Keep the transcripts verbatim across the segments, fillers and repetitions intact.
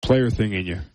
player thing in you.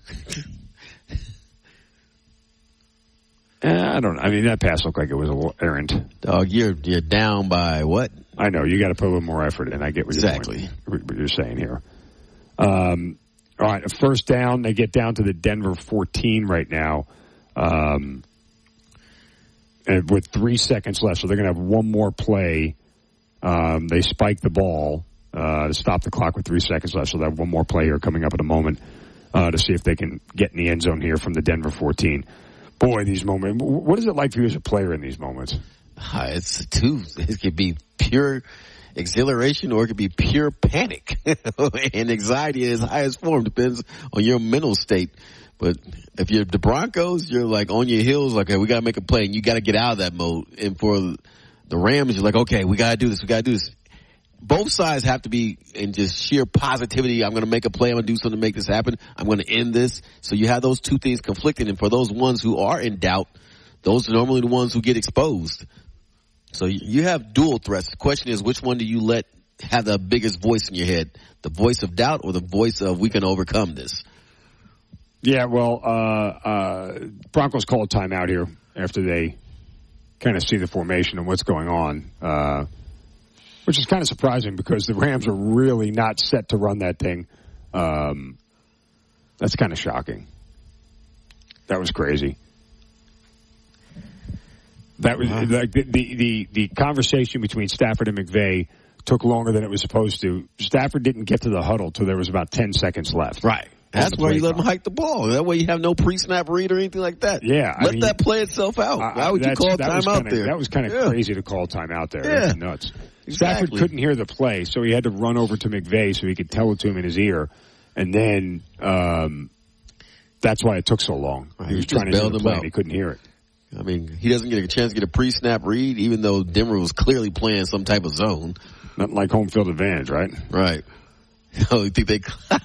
eh, I don't know. I mean, that pass looked like it was a little errant. Dog, you're you're down by what? I know. You got to put a little more effort in. I get what exactly. you're doing, what you're saying here. Um, all right, a first down. They get down to the Denver fourteen right now. Um, and with three seconds left, so they're going to have one more play. Um, they spike the ball uh, to stop the clock with three seconds left, so they have one more play here coming up in a moment uh, to see if they can get in the end zone here from the Denver fourteen. Boy, these moments. What is it like for you as a player in these moments? Uh, it's two. It could be pure exhilaration or it could be pure panic and anxiety in its highest form. Depends on your mental state. But if you're the Broncos, you're like on your heels, like, okay, we got to make a play, and you got to get out of that mode. And for the Rams, you're like, okay, we got to do this, we got to do this. Both sides have to be in just sheer positivity. I'm going to make a play. I'm going to do something to make this happen. I'm going to end this. So you have those two things conflicting. And for those ones who are in doubt, those are normally the ones who get exposed. So you have dual threats. The question is, which one do you let have the biggest voice in your head? The voice of doubt or the voice of we can overcome this? Yeah, well, uh, uh, Broncos call a timeout here after they kind of see the formation and what's going on, uh, which is kind of surprising because the Rams are really not set to run that thing. Um, that's kind of shocking. That was crazy. That was like the, the, the, the conversation between Stafford and McVay took longer than it was supposed to. Stafford didn't get to the huddle till there was about ten seconds left. Right. That's why you let them hike the ball. That way you have no pre-snap read or anything like that. Yeah. Let I mean, that play itself out. Uh, why would you call a timeout there? That was kind of yeah. crazy to call a timeout there. Yeah. That's nuts. Exactly. Stafford couldn't hear the play, so he had to run over to McVay so he could tell it to him in his ear. And then um, that's why it took so long. Right. He was he trying to hear the play out. and he couldn't hear it. I mean, he doesn't get a chance to get a pre-snap read, even though Denver was clearly playing some type of zone. Nothing like home field advantage, right? Right. Oh, you think they?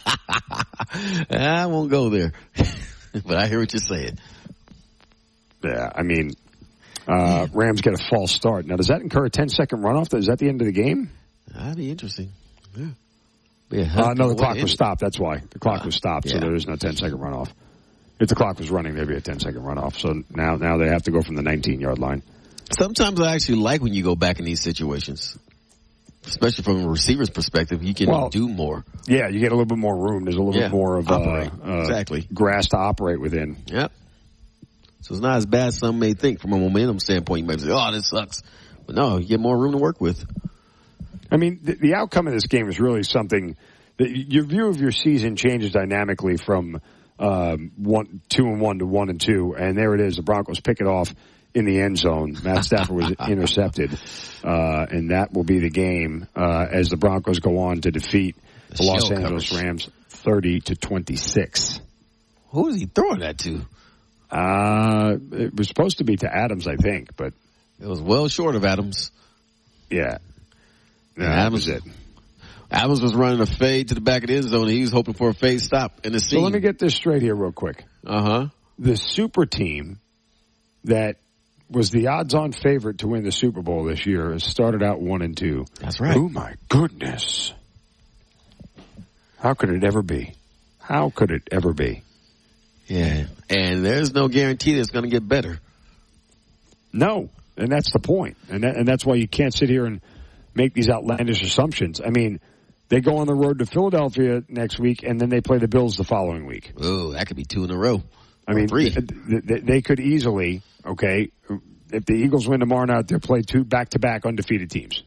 I won't go there, but I hear what you're saying. Yeah, I mean, uh, Rams get a false start. Now, does that incur a ten-second runoff? Is that the end of the game? That'd be interesting. Yeah. yeah uh, no, the clock was stopped. That's why the clock uh, was stopped, yeah. so there is no ten-second runoff. If the clock was running, there'd be a ten-second runoff. So now, now they have to go from the nineteen-yard line. Sometimes I actually like when you go back in these situations. Especially from a receiver's perspective, you can well, do more. Yeah, you get a little bit more room. There's a little yeah, bit more of uh, uh, exactly. grass to operate within. Yep. So it's not as bad as some may think from a momentum standpoint. You might say, oh, this sucks. But no, you get more room to work with. I mean, the, the outcome of this game is really something that your view of your season changes dynamically from um, one, two and one to one and two. And there it is. The Broncos pick it off in the end zone. Matt Stafford was intercepted, uh, and that will be the game uh, as the Broncos go on to defeat the, the Los Angeles coverage. Rams thirty to twenty-six. Who is he throwing that to? Uh, it was supposed to be to Adams, I think, but it was well short of Adams. Yeah, no, Adams that was it. Adams was running a fade to the back of the end zone, and he was hoping for a fade stop in the scene. So let me get this straight here, real quick. Uh huh. The super team that was the odds-on favorite to win the Super Bowl this year has started out one and two. That's right. Oh my goodness! How could it ever be? How could it ever be? Yeah, and there's no guarantee that it's going to get better. No, and that's the point, and that, and that's why you can't sit here and make these outlandish assumptions. I mean, they go on the road to Philadelphia next week, and then they play the Bills the following week. Oh, that could be two in a row. I mean, three. They, they could easily, okay, if the Eagles win tomorrow night, they'll play two back-to-back undefeated teams.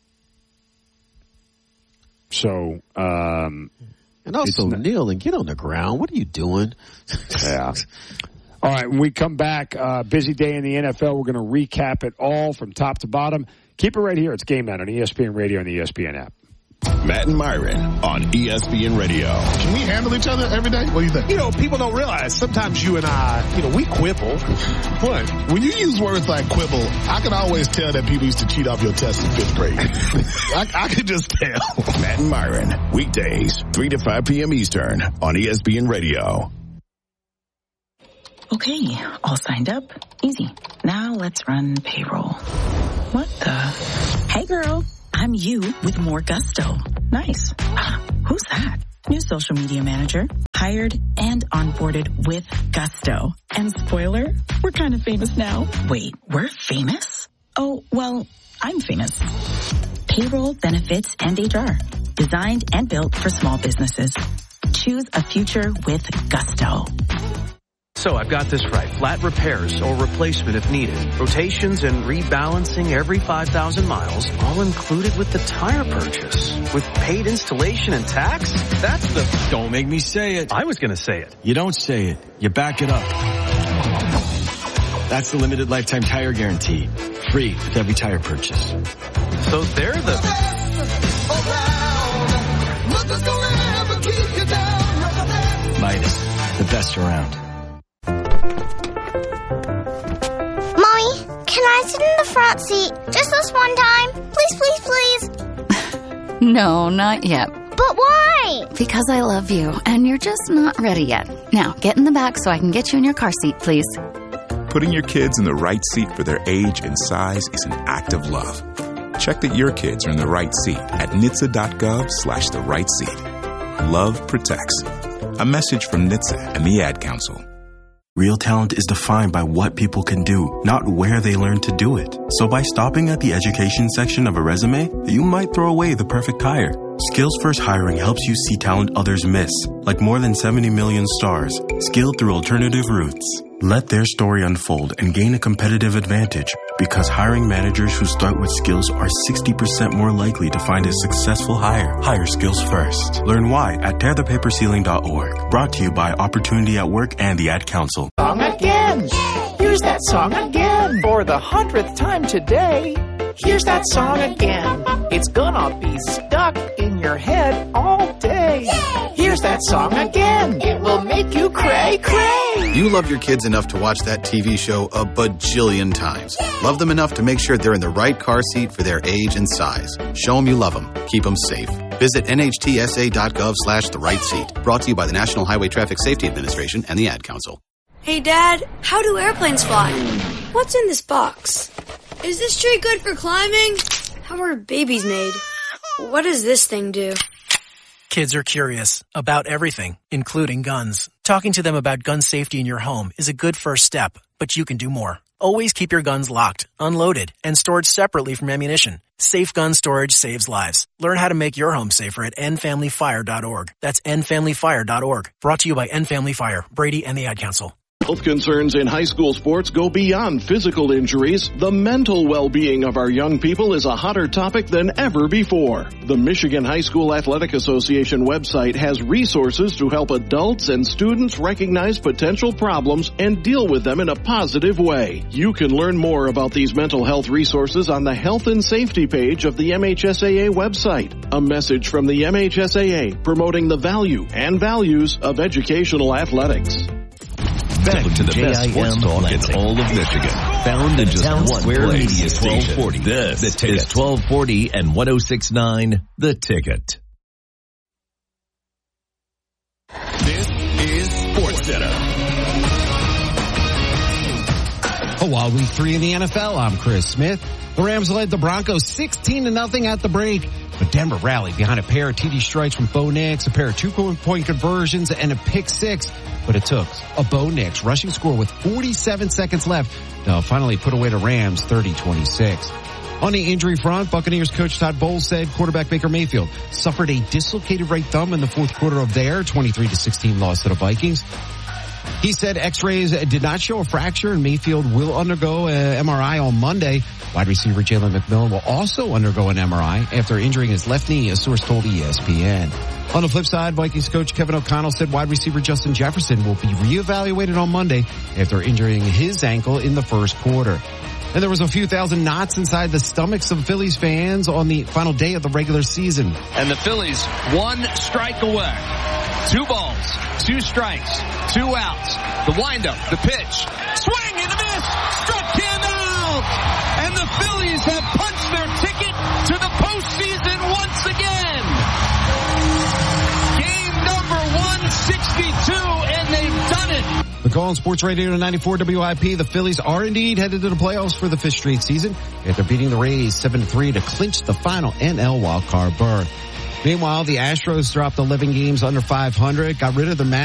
So, um... And also, not, kneel and get on the ground. What are you doing? Yeah. All right, when we come back, uh, busy day in the N F L. We're going to recap it all from top to bottom. Keep it right here. It's Game Night on E S P N Radio and the E S P N app. Matt and Myron on E S P N Radio. Can we handle each other every day? What do you think? You know, people don't realize sometimes you and I, you know, we quibble. What? When you use words like quibble, I can always tell that people used to cheat off your test in fifth grade. I, I can just tell. Matt and Myron, weekdays, three to five p.m. Eastern on E S P N Radio. Okay, all signed up. Easy. Now let's run payroll. What the? Hey, girl. I'm you with more gusto. Nice. Who's that? New social media manager. hired and onboarded with gusto. And spoiler, we're kind of famous now. Wait, we're famous? Oh, well, I'm famous. Payroll, benefits, and H R. Designed and built for small businesses. Choose a future with gusto. So I've got this right. Flat repairs or replacement if needed. Rotations and rebalancing every five thousand miles, all included with the tire purchase. With paid installation and tax? That's the... Don't make me say it. I was going to say it. You don't say it. You back it up. That's the limited lifetime tire guarantee. Free with every tire purchase. So they're the... Midas, the best around. Mommy, can I sit in the front seat just this one time? Please, please, please. No, not yet. But why? Because I love you, and you're just not ready yet. Now, get in the back so I can get you in your car seat, please. Putting your kids in the right seat for their age and size is an act of love. Check that your kids are in the right seat at N H T S A dot gov slash the right seat. Love protects. A message from N H T S A and the Ad Council. Real talent is defined by what people can do, not where they learn to do it. So by stopping at the education section of a resume, you might throw away the perfect hire. Skills First Hiring helps you see talent others miss, like more than seventy million stars, skilled through alternative routes. Let their story unfold and gain a competitive advantage, because hiring managers who start with skills are sixty percent more likely to find a successful hire. Hire skills first. Learn why at tear the paper ceiling dot org. Brought to you by Opportunity at Work and the Ad Council. Song again. Here's that song again. For the hundredth time today. Here's that song again. It's gonna be stuck in your head all day. Here's that song again. It will make you cray cray. You love your kids enough to watch that T V show a bajillion times. Love them enough to make sure they're in the right car seat for their age and size. Show them you love them. Keep them safe. Visit N H T S A dot gov slash the right seat. Brought to you by the National Highway Traffic Safety Administration and the Ad Council. Hey, Dad, how do airplanes fly? What's in this box? Is this tree good for climbing? How are babies made? What does this thing do? Kids are curious about everything, including guns. Talking to them about gun safety in your home is a good first step, but you can do more. Always keep your guns locked, unloaded, and stored separately from ammunition. Safe gun storage saves lives. Learn how to make your home safer at end family fire dot org. That's end family fire dot org. Brought to you by End Family Fire, Brady, and the Ad Council. Health concerns in high school sports go beyond physical injuries. The mental well-being of our young people is a hotter topic than ever before. The Michigan High School Athletic Association website has resources to help adults and students recognize potential problems and deal with them in a positive way. You can learn more about these mental health resources on the Health and Safety page of the M H S A A website. A message from the M H S A A promoting the value and values of educational athletics. Back to the best sports talk in all of Michigan. Found in just one place. twelve forty. This is twelve forty and one oh six point nine The Ticket. This is SportsCenter. A wild week three in the N F L. I'm Chris Smith. The Rams led the Broncos sixteen to nothing at the break, but Denver rallied behind a pair of T D strikes from Bo Nix, a pair of two-point conversions, and a pick six. But it took a Bo Nix rushing score with forty-seven seconds left to finally put away the Rams thirty twenty-six. On the injury front, Buccaneers coach Todd Bowles said quarterback Baker Mayfield suffered a dislocated right thumb in the fourth quarter of their twenty-three to sixteen loss to the Vikings. He said x-rays did not show a fracture and Mayfield will undergo an M R I on Monday. Wide receiver Jalen McMillan will also undergo an M R I after injuring his left knee, a source told E S P N. On the flip side, Vikings coach Kevin O'Connell said wide receiver Justin Jefferson will be reevaluated on Monday after injuring his ankle in the first quarter. And there was a few thousand knots inside the stomachs of Phillies fans on the final day of the regular season. And the Phillies one strike away. Two balls, two strikes, two outs. The windup, the pitch, swing and a miss, struck him out. And the Phillies have punched their ticket to the postseason once again. Game number one sixty-two, and they've done it. The call on Sports Radio ninety-four W I P. The Phillies are indeed headed to the playoffs for the fifth straight season after beating the Rays seven to three to clinch the final N L wildcard berth. Meanwhile, the Astros dropped eleven games under five hundred, got rid of the manager.